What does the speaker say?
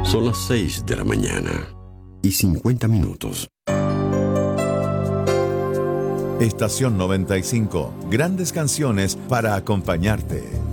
Son las 6 de la mañana y 50 minutos. Estación 95, grandes canciones para acompañarte.